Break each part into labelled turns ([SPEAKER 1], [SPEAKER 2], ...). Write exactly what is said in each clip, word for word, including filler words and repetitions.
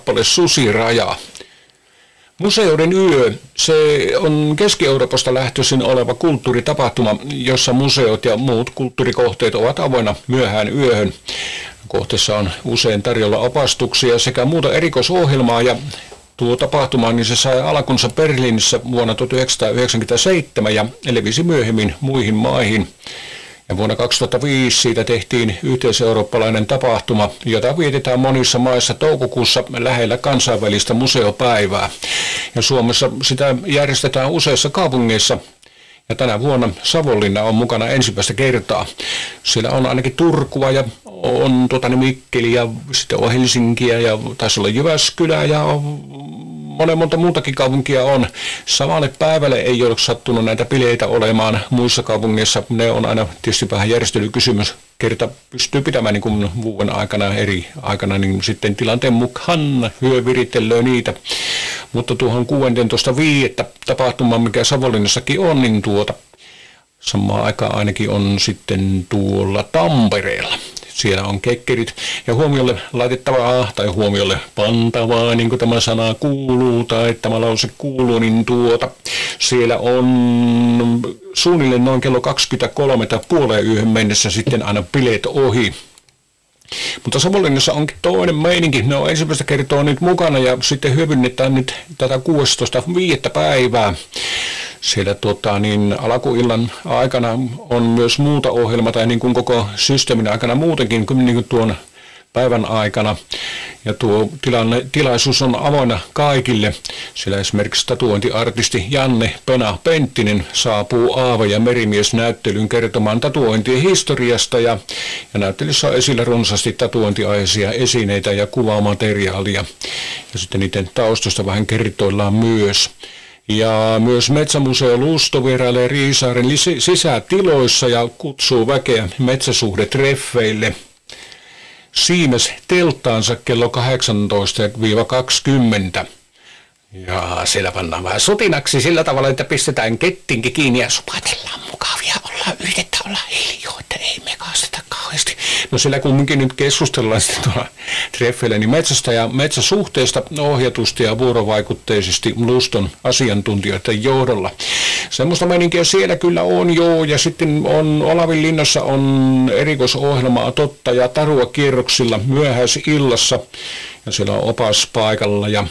[SPEAKER 1] kappale Susiraja. Museoiden yö, se on Keski-Euroopasta lähtöisin oleva kulttuuritapahtuma, jossa museot ja muut kulttuurikohteet ovat avoinna myöhään yöhön. Kohteessa on usein tarjolla opastuksia sekä muuta erikoisohjelmaa, ja tuo tapahtuma niin se sai alkunsa Berliinissä vuonna tuhatyhdeksänsataayhdeksänkymmentäseitsemän ja levisi myöhemmin muihin maihin. Ja vuonna kaksituhattaviisi siitä tehtiin yhteiseurooppalainen tapahtuma, jota vietetään monissa maissa toukokuussa lähellä kansainvälistä museopäivää. Ja Suomessa sitä järjestetään useissa kaupungeissa. Ja tänä vuonna Savonlinna on mukana ensimmäistä kertaa. Siellä on ainakin Turkua ja on tuota, Mikkeli ja sitten on Helsinkiä ja taisi olla Jyväskylä ja monen monta muutakin kaupunkia on. Samalle päivälle ei ole sattunut näitä bileitä olemaan muissa kaupungeissa. Ne on aina tietysti vähän järjestelykysymys. Kerta pystyy pitämään niin kuin vuoden aikana eri aikana, niin sitten tilanteen mukaan hyö virittelöö niitä. Mutta tuohon kuudentoista viidettä tapahtuma, mikä Savonlinnassakin on, niin tuota samaan aikaan ainakin on sitten tuolla Tampereella. Siellä on kekkerit ja huomiolle laitettavaa tai huomiolle pantavaa, niin kuin tämä sana kuuluu tai tämä lause kuuluu, niin tuota siellä on suunnilleen noin kello kaksikymmentäkolme tai puoleen yöhön mennessä sitten aina bileet ohi. Mutta Savonlinnassa onkin toinen meininki. Ne on ensimmäistä kertaa nyt mukana ja sitten hyödynnetään nyt tätä kuudestoista viidettä päivää. Siellä tota, niin, alkuillan aikana on myös muuta ohjelmaa tai niin kuin koko systeemin aikana muutenkin kuin, niin kuin tuon päivän aikana. Ja tuo tilanne, tilaisuus on avoinna kaikille. Siellä esimerkiksi tatuointiartisti Janne Pena Penttinen saapuu Aava- ja Merimies-näyttelyyn kertomaan tatuointien historiasta. Ja, ja näyttelyssä on esillä runsaasti tatuointiaiheisia esineitä ja kuvamateriaalia. Ja sitten niiden taustoista vähän kertoillaan myös. Ja myös Metsämuseo Lusto vierailee Riisaaren sisätiloissa ja kutsuu väkeä metsäsuhdetreffeille. Siimes telttaansa kello kahdeksantoista kaksikymmentä. Ja siellä pannaan vähän sutinaksi sillä tavalla, että pistetään kettinki kiinni ja supatellaan mukavia olla, yritetään olla hiljaa, että ei mekasteta kauheasti. No siellä kumminkin nyt keskustellaan sitten tuolla treffeillä niin metsästä ja metsäsuhteesta ohjatusti ja vuorovaikutteisesti Luston asiantuntijoiden johdolla. Semmoista meininkiä siellä kyllä on joo, ja sitten on Olavinlinnassa on erikoisohjelmaa Totta ja Tarua kierroksilla myöhäisillassa, ja siellä on opas paikalla ja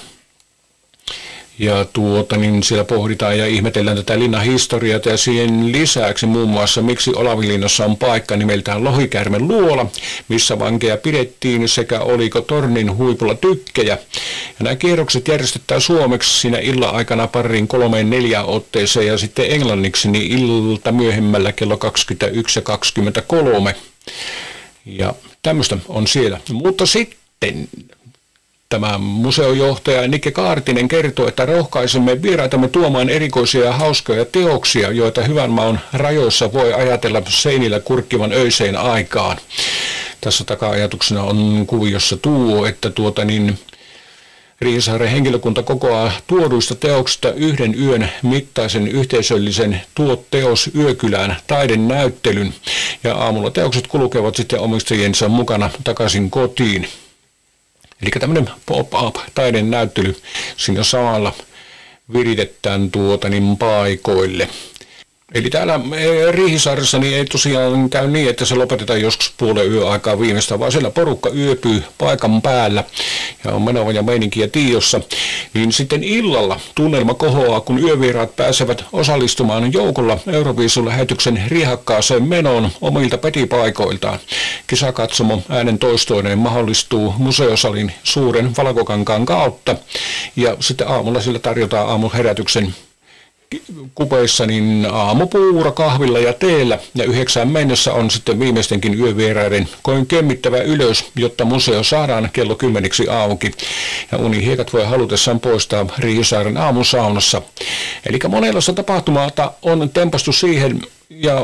[SPEAKER 1] Ja tuota, niin siellä pohditaan ja ihmetellään tätä linnan historiaa ja siihen lisäksi muun muassa miksi Olavinlinnassa on paikka nimeltään Lohikärmen luola, missä vankeja pidettiin sekä oliko tornin huipulla tykkejä. Ja nämä kierrokset järjestetään suomeksi siinä illan aikana pariin kolmeen neljään otteeseen ja sitten englanniksi niin ilta myöhemmällä kello kaksikymmentäyksi ja kaksikymmentäkolme. Ja tämmöistä on siellä. Mutta sitten tämä museojohtaja Nikke Kaartinen kertoo, että rohkaisemme vieraitamme tuomaan erikoisia ja hauskoja teoksia, joita hyvän maun rajoissa voi ajatella seinillä kurkkivan öiseen aikaan. Tässä taka-ajatuksena on kuviossa tuo, että tuota niin, Riisaaren henkilökunta kokoaa tuoduista teoksista yhden yön mittaisen yhteisöllisen tuotteos yökylään taidenäyttelyn ja aamulla teokset kulkevat sitten omistajiensa mukana takaisin kotiin. Eli tämmöinen pop-up taidenäyttely siinä samalla viritetään tuota niin paikoille. Eli täällä Riihisaaressa niin ei tosiaan käy niin, että se lopetetaan joskus puolen yöaikaa viimeistä, vaan siellä porukka yöpyy paikan päällä ja on menova ja meininkiä tiossa. Niin sitten illalla tunnelma kohoaa, kun yövieraat pääsevät osallistumaan joukolla Euroviisun-lähetyksen riehakkaaseen menoon omilta petipaikoiltaan. Kisakatsomo äänen toistoineen mahdollistuu museosalin suuren valkokankaan kautta ja sitten aamulla sillä tarjotaan aamuherätyksen kupeissa niin aamupuuro kahvilla ja teellä ja yhdeksään mennessä on sitten viimeistenkin yövieraiden koin kömmittävä ylös, jotta museo saadaan kello kymmeniksi auki ja unihiekat voi halutessaan poistaa Riihisaaren aamusaunassa. Eli monenlaista tapahtumaa on tempastu siihen ja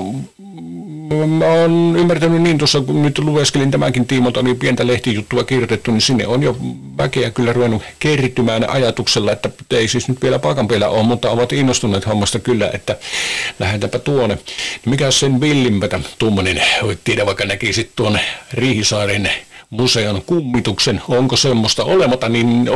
[SPEAKER 1] mä oon ymmärtänyt niin tuossa, kun nyt lueskelin tämänkin tiimolta, oli pientä lehtijuttua kirjoitettu, niin sinne on jo väkeä kyllä ruvennut kerryttymään ajatuksella, että ei siis nyt vielä paikan päällä ole, mutta ovat innostuneet hommasta kyllä, että lähdetäänpä tuonne. Mikä sen villimpätä tuommoinen, voit tiedä vaikka näkisit tuonne Riihisaaren museon kummituksen, onko semmoista olematta, niin